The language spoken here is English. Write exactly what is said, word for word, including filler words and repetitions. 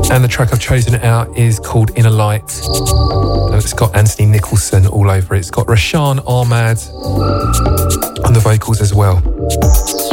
And the track I've chosen out is called Inner Light. And it's got Anthony Nicholson all over it. It's got Rashaan Ahmad on the vocals as well.